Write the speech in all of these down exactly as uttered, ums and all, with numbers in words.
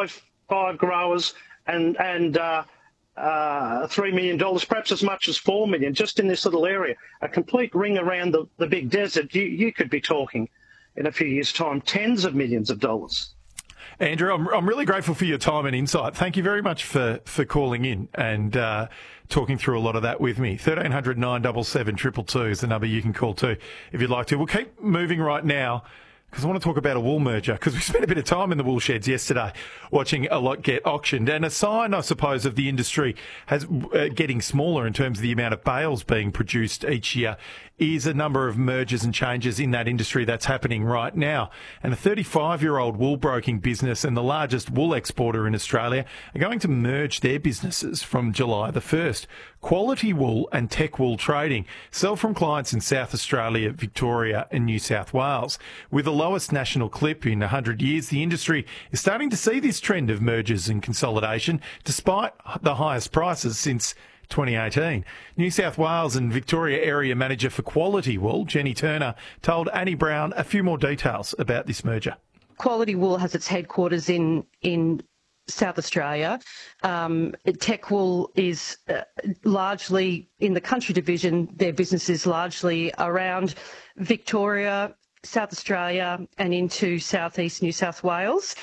five five growers and and uh, uh, three million dollars, perhaps as much as four million, just in this little area, a complete ring around the, the big desert. You you could be talking in a few years' time tens of millions of dollars. Andrew, I'm, I'm really grateful for your time and insight. Thank you very much for, for calling in and uh, talking through a lot of that with me. thirteen hundred nine seven seven two two two is the number you can call too if you'd like to. We'll keep moving right now because I want to talk about a wool merger, because we spent a bit of time in the wool sheds yesterday watching a lot get auctioned. And a sign, I suppose, of the industry has uh, getting smaller in terms of the amount of bales being produced each year is a number of mergers and changes in that industry that's happening right now. And a thirty-five-year-old wool broking business and the largest wool exporter in Australia are going to merge their businesses from July the first. Quality Wool and Tech Wool Trading sell from clients in South Australia, Victoria and New South Wales. With the lowest national clip in one hundred years, the industry is starting to see this trend of mergers and consolidation despite the highest prices since twenty eighteen. New South Wales and Victoria Area Manager for Quality Wool, Jenny Turner, told Annie Brown a few more details about this merger. Quality Wool has its headquarters in in South Australia. Um, Tech Wool is uh, largely in the country division. Their business is largely around Victoria, South Australia and into southeast New South Wales.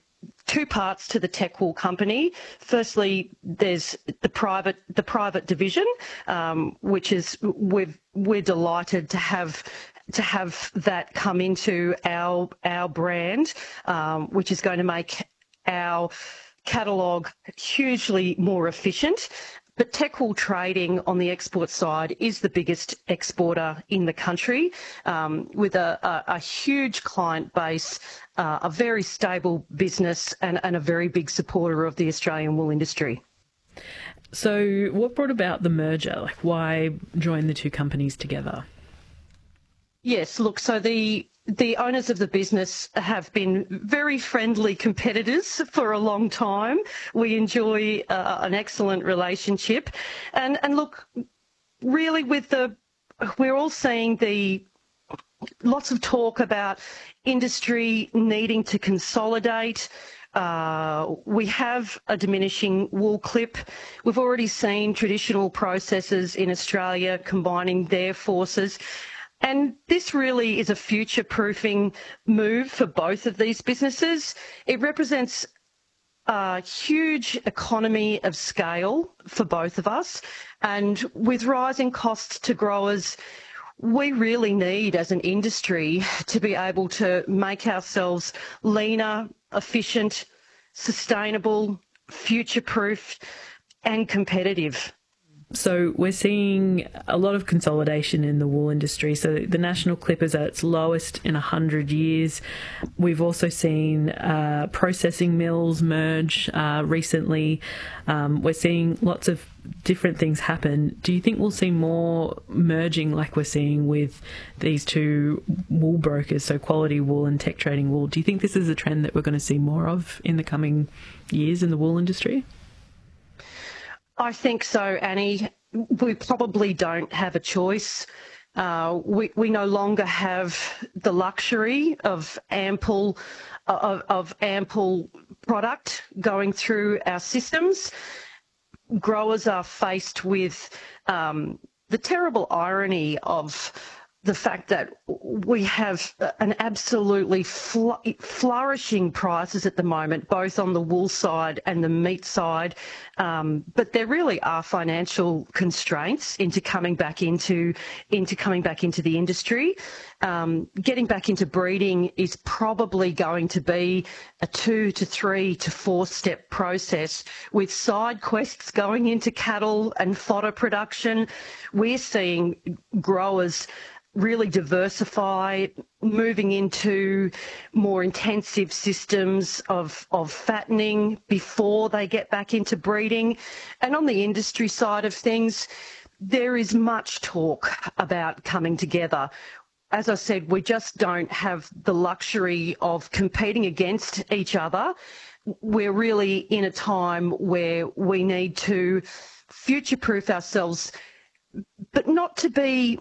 Two parts to the Tech Wool company. Firstly, there's the private the private division, um, which is we've, we're delighted to have to have that come into our our brand, um, which is going to make our catalogue hugely more efficient. But Tech Wool Trading on the export side is the biggest exporter in the country, um, with a, a, a huge client base, uh, a very stable business and, and a very big supporter of the Australian wool industry. So what brought about the merger? Like, why join the two companies together? Yes, look, so the the owners of the business have been very friendly competitors for a long time. We enjoy uh, an excellent relationship. And, and look, really with the, we're all seeing the, lots of talk about industry needing to consolidate. Uh, we have a diminishing wool clip. We've already seen traditional processors in Australia combining their forces. And this really is a future-proofing move for both of these businesses. It represents a huge economy of scale for both of us. And with rising costs to growers, we really need, as an industry, to be able to make ourselves leaner, efficient, sustainable, future-proof and competitive. So we're seeing a lot of consolidation in the wool industry. So the national clip is at its lowest in one hundred years. We've also seen uh, processing mills merge uh, recently. Um, we're seeing lots of different things happen. Do you think we'll see more merging like we're seeing with these two wool brokers, so Quality Wool and Tech Trading Wool? Do you think this is a trend that we're going to see more of in the coming years in the wool industry? I think so, Annie. We probably don't have a choice. Uh, we, we no longer have the luxury of ample of, of ample product going through our systems. Growers are faced with um, the terrible irony of the fact that we have an absolutely fl- flourishing prices at the moment, both on the wool side and the meat side. Um, but there really are financial constraints into coming back into into coming back into the industry. Um, getting back into breeding is probably going to be a two to three to four step process, with side quests going into cattle and fodder production. We're seeing growers really diversify, moving into more intensive systems of, of fattening before they get back into breeding. And on the industry side of things, there is much talk about coming together. As I said, we just don't have the luxury of competing against each other. We're really in a time where we need to future-proof ourselves, but not to be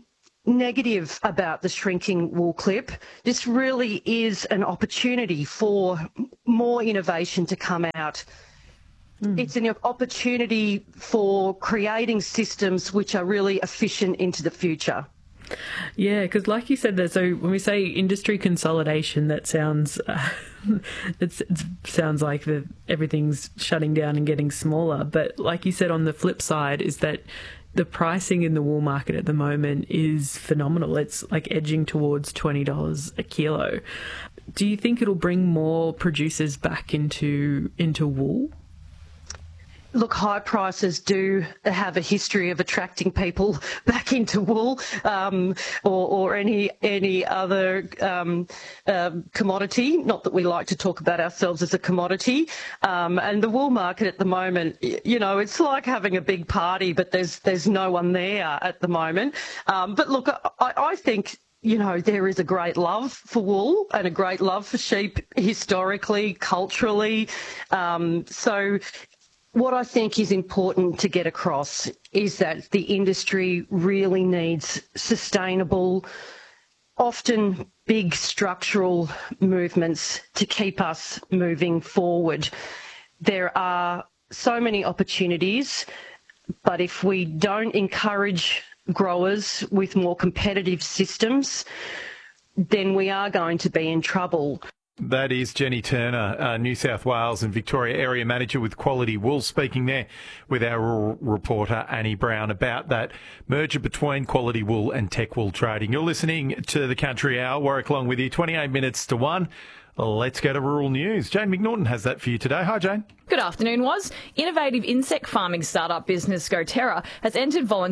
negative about the shrinking wool clip. This really is an opportunity for more innovation to come out. Mm. It's an opportunity for creating systems which are really efficient into the future. Yeah, because like you said, there, so when we say industry consolidation, that sounds uh, it's, it sounds like the, everything's shutting down and getting smaller. But like you said, on the flip side is that the pricing in the wool market at the moment is phenomenal. It's like edging towards twenty dollars a kilo. Do you think it'll bring more producers back into into wool? Look, high prices do have a history of attracting people back into wool um, or, or any any other um, uh, commodity. Not that we like to talk about ourselves as a commodity. Um, and the wool market at the moment, you know, it's like having a big party, but there's there's no one there at the moment. Um, but look, I, I think, you know, there is a great love for wool and a great love for sheep historically, culturally. Um, so. What I think is important to get across is that the industry really needs sustainable, often big structural movements to keep us moving forward. There are so many opportunities, but if we don't encourage growers with more competitive systems, then we are going to be in trouble. That is Jenny Turner, uh, New South Wales and Victoria Area Manager with Quality Wool, speaking there with our rural reporter Annie Brown about that merger between Quality Wool and Tech Wool Trading. You're listening to the Country Hour. Warwick along with you, twenty-eight minutes to one. Let's go to rural news. Jane McNaughton has that for you today. Hi, Jane. Good afternoon, Was. Innovative insect farming startup business GoTerra has entered voluntary